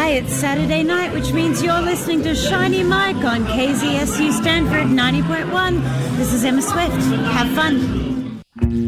Hey, it's Saturday night, which means you're listening to Shiny Mike on KZSU Stanford 90.1. This is Emma Swift. Have fun.